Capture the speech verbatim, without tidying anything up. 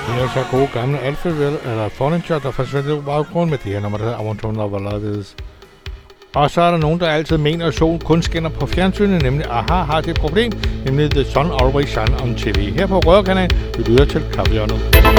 Det er så gode gamle Alphaville, eller Furniture, der forsvandt i baggrund med det her nummer, der hedder I Want to Know What Love Is. Og så er der nogen, der altid mener, at solen kun skinner på fjernsynet, nemlig AHA har det problem, nemlig The Sun Always Shine on T V. Her på Røverkanalen, vi lyder til Kaviano.